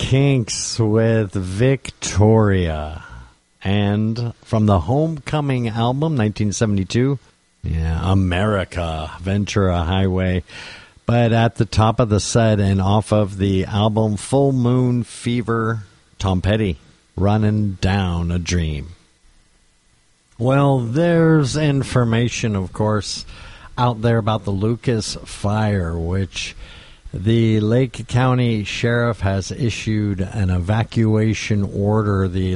Kinks with Victoria. And from the Homecoming album, 1972, America, Ventura Highway. But at the top of the set and off of the album Full Moon Fever, Tom Petty, Running Down a Dream. Well, there's information, of course, out there about the Lucas fire, which the Lake County Sheriff has issued an evacuation order. The